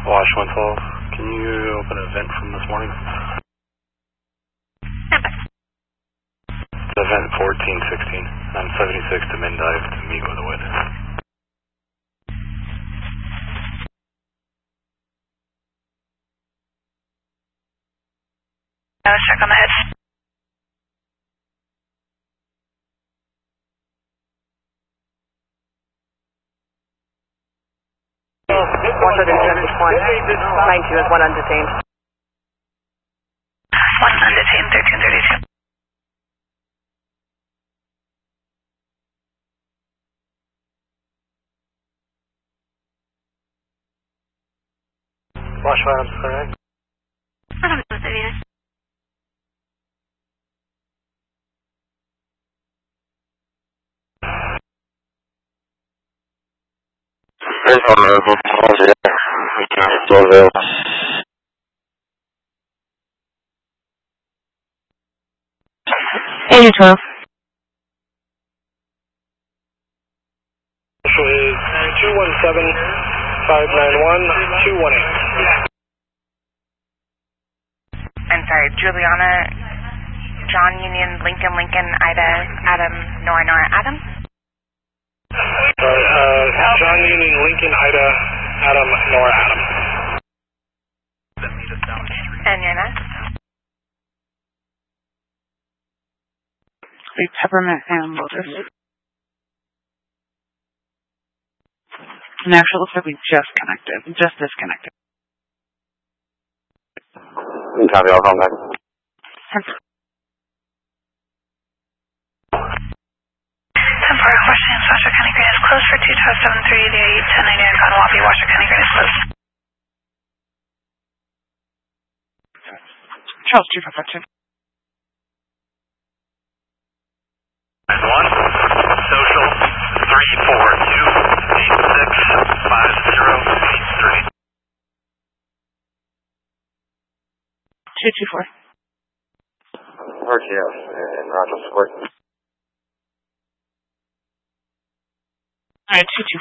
Wash 112, can you open a vent from this morning? It's event 1416. I'm 76 to Mendive to meet with a witness. Let's check on the head. Water detained is 190 is one undetained. One undetained, 1332. Wash items, correct? What with the Venus? Eighty 12. Social is 217-591-218. I'm sorry, Juliana, John Union, Lincoln, Ida, Adam, Nora, Adam? John Union, Lincoln, Ida, Adam, Nora, Adam. And your next? Peppermint and Lotus. And actually, it looks like we just disconnected. Copy, I'll call back. Temporary questioning, Washoe County Green is closed for 2-7-3, the 1099 Conawapi, Washoe County Green is closed. Charles 252. 1, social 342-865083. 224. RTF and Roger Squirt. Alright, 224.